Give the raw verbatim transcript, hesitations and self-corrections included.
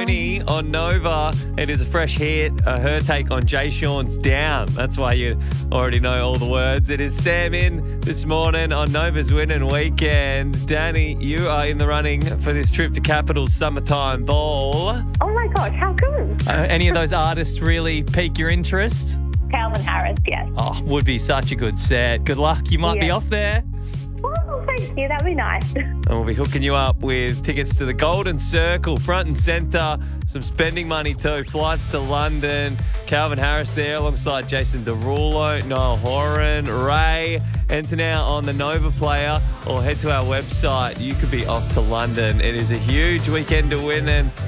Tony on Nova. It is a fresh hit, uh, her take on Jay Sean's Down. That's why you already know all the words. It is Sam in this morning on Nova's Winning Weekend. Danny, you are in the running for this trip to Capital's Summertime Ball. Oh my gosh, how cool. Uh, any of those artists really pique your interest? Calvin Harris, yes. Oh, would be such a good set. Good luck. You might be Yeah. off there. Oh, thank you. That'd be nice. And we'll be hooking you up with tickets to the Golden Circle, front and centre, some spending money too, flights to London. Calvin Harris there alongside Jason Derulo, Niall Horan, Ray. Enter now on the Nova Player or head to our website. You could be off to London. It is a huge weekend to win in.